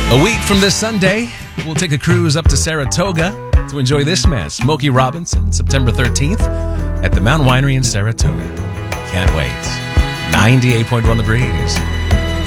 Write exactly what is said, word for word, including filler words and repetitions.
A week from this Sunday, we'll take a cruise up to Saratoga to enjoy this man, Smokey Robinson, September thirteenth at the Mountain Winery in Saratoga. Can't wait. ninety-eight point one The Breeze.